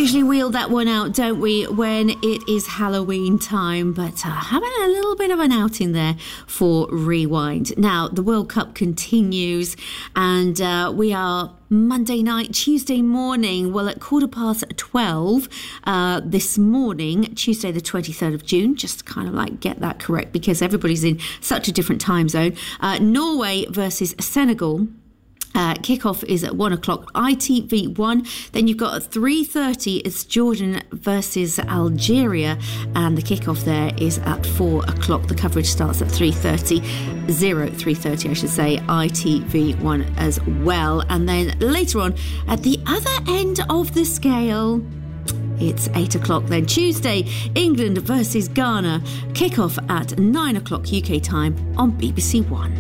usually wheel that one out, don't we, when it is Halloween time, but having a little bit of an outing there for Rewind. Now, the World Cup continues, and we are Monday night, Tuesday morning, well, at 12:15 this morning, Tuesday the 23rd of June, just to kind of like get that correct because everybody's in such a different time zone. Norway versus Senegal. Kickoff is at 1 o'clock, ITV1. Then you've got at 3:30, it's Jordan versus Algeria, and the kickoff there is at 4 o'clock. The coverage starts at 3:30, I should say, ITV1 as well. And then later on, at the other end of the scale, it's 8 o'clock then. Tuesday, England versus Ghana. Kickoff at 9 o'clock UK time on BBC One.